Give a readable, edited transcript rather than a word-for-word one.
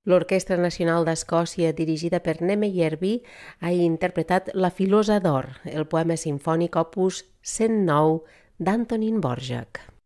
L'Orquestra Nacional d'Escòcia, dirigida per Neme Yerby, ha interpretat La filosa d'or, el poema simfònic opus 109 d'Antonín Dvořák.